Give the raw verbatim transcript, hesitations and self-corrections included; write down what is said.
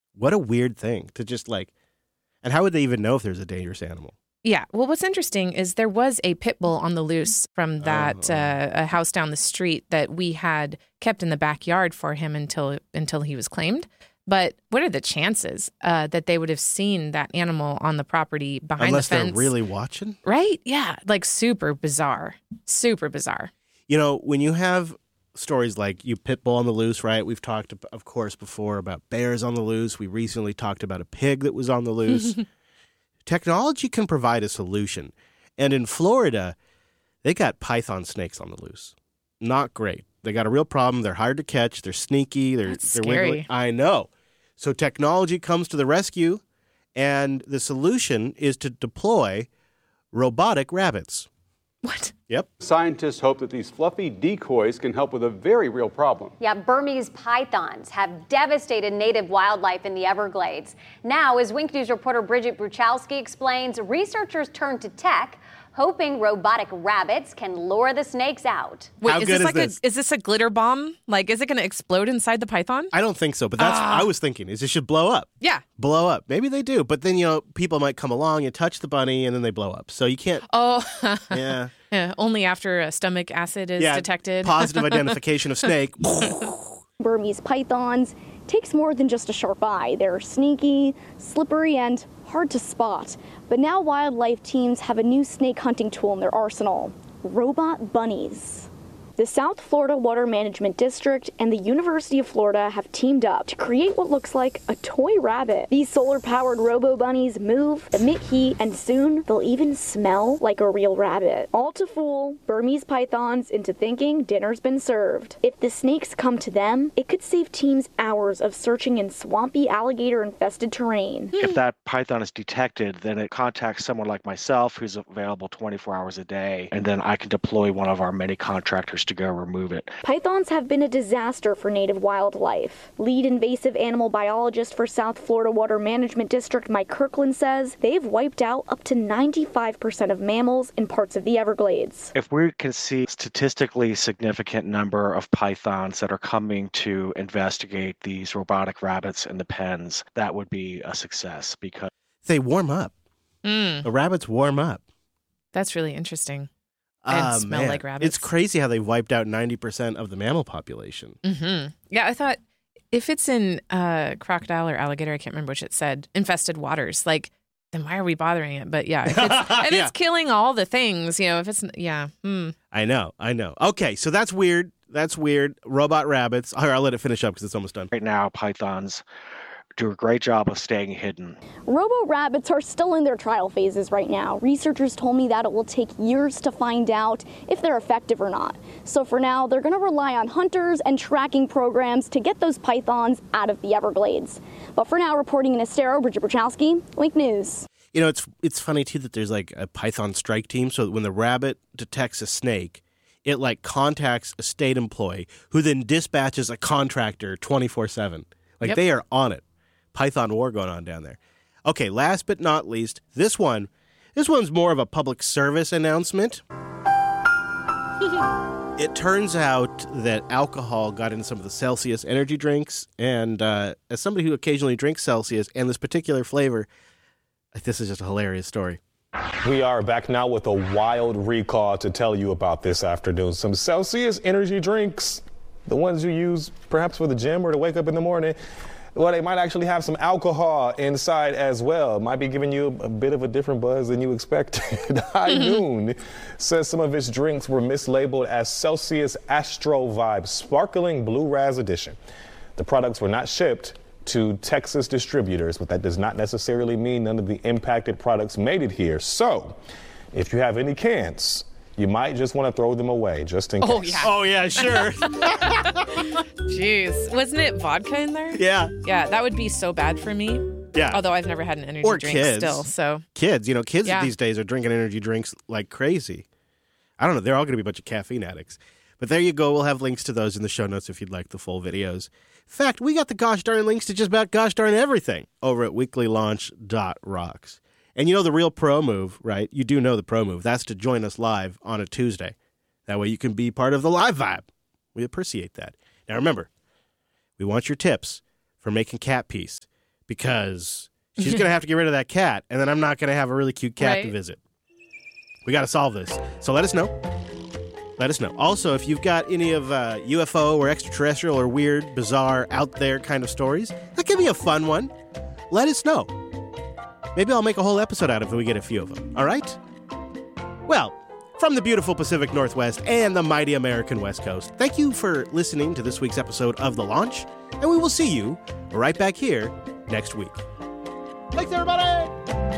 What a weird thing to just like, and how would they even know if there's a dangerous animal? Yeah. Well, what's interesting is there was a pit bull on the loose from that Oh. uh, a house down the street that we had kept in the backyard for him until until he was claimed. But what are the chances uh, that they would have seen that animal on the property behind Unless the fence? they're really watching? Right? Yeah. Like super bizarre. Super bizarre. You know, when you have stories like you pit bull on the loose, right? We've talked, of course, before about bears on the loose. We recently talked about a pig that was on the loose. Technology can provide a solution. And in Florida, they got python snakes on the loose. Not great. They got a real problem. They're hard to catch. They're sneaky. They're, That's they're scary. wiggly. I know. So technology comes to the rescue, and the solution is to deploy robotic rabbits. What? Yep. Scientists hope that these fluffy decoys can help with a very real problem. Yeah, Burmese pythons have devastated native wildlife in the Everglades. Now, as Wink News reporter Bridget Bruchalski explains, researchers turn to tech, hoping robotic rabbits can lure the snakes out. Wait, How is good this is like this? a is this a glitter bomb? Like, is it going to explode inside the python? I don't think so, but that's what I was thinking, is it should blow up. Yeah. Blow up. Maybe they do, but then, you know, people might come along and touch the bunny, and then they blow up. So you can't, Oh, yeah. yeah, only after a stomach acid is yeah, detected. positive identification of snake. Burmese pythons takes more than just a sharp eye. They're sneaky, slippery, and hard to spot. But now wildlife teams have a new snake hunting tool in their arsenal: robot bunnies. The South Florida Water Management District and the University of Florida have teamed up to create what looks like a toy rabbit. These solar-powered robo-bunnies move, emit heat, and soon they'll even smell like a real rabbit. All to fool Burmese pythons into thinking dinner's been served. If the snakes come to them, it could save teams hours of searching in swampy, alligator-infested terrain. If that python is detected, then it contacts someone like myself who's available twenty-four hours a day, and then I can deploy one of our many contractors to go remove it. Pythons have been a disaster for native wildlife. Lead invasive animal biologist for South Florida Water Management District Mike Kirkland says they've wiped out up to ninety-five percent of mammals in parts of the Everglades. If we can see a statistically significant number of pythons that are coming to investigate these robotic rabbits in the pens, that would be a success because They warm up. Mm, The rabbits warm up. that's really interesting. And Ah, smell man. like rabbits. It's crazy how they wiped out ninety percent of the mammal population. hmm Yeah, I thought if it's in uh, crocodile or alligator, I can't remember which it said, infested waters, like, then why are we bothering it? But yeah, if it's, if Yeah. it's killing all the things, you know, if it's, yeah. Hmm. I know, I know. Okay, so that's weird. That's weird. Robot rabbits. All right, I'll let it finish up because it's almost done. right now pythons do a great job of staying hidden. Robo-rabbits are still in their trial phases right now. Researchers told me that it will take years to find out if they're effective or not. So for now, they're going to rely on hunters and tracking programs to get those pythons out of the Everglades. But for now, reporting in Estero, Bridget Bruchalski, Wink News. You know, it's it's funny, too, that there's like a python strike team. So that when the rabbit detects a snake, it like contacts a state employee who then dispatches a contractor twenty-four seven. Like Yep. they are on it. Python war going on down there. Okay, last but not least, this one. This one's more of a public service announcement. It turns out that alcohol got in some of the Celsius energy drinks, and uh, as somebody who occasionally drinks Celsius and this particular flavor, this is just a hilarious story. We are back now with a wild recall to tell you about this afternoon. Some Celsius energy drinks, the ones you use perhaps for the gym or to wake up in the morning. Well, they might actually have some alcohol inside as well. It might be giving you a, a bit of a different buzz than you expected. High Noon says some of its drinks were mislabeled as Celsius Astro Vibe Sparkling Blue Raz Edition. The products were not shipped to Texas distributors, but that does not necessarily mean none of the impacted products made it here. So, if you have any cans, you might just want to throw them away, just in Oh, case. yeah. Oh, yeah, sure. Jeez. Wasn't it vodka in there? yeah. Yeah, that would be so bad for me. Yeah. Although I've never had an energy Or drink kids. still, so. Kids, you know, kids Yeah. these days are drinking energy drinks like crazy. I don't know. They're all going to be a bunch of caffeine addicts. But there you go. We'll have links to those in the show notes if you'd like the full videos. In fact, we got the gosh darn links to just about gosh darn everything over at weekly launch dot rocks. And you know the real pro move, right? You do know the pro move. That's to join us live on a Tuesday. That way you can be part of the live vibe. We appreciate that. Now remember, we want your tips for making cat peace. because she's going to have to get rid of that cat, and then I'm not going to have a really cute cat Right. to visit. We got to solve this. So let us know. Let us know. Also, if you've got any of uh, U F O or extraterrestrial or weird, bizarre, out there kind of stories, that could be a fun one. Let us know. Maybe I'll make a whole episode out of it if we get a few of them. All right? Well, from the beautiful Pacific Northwest and the mighty American West Coast, thank you for listening to this week's episode of The Launch, and we will see you right back here next week. Thanks, everybody!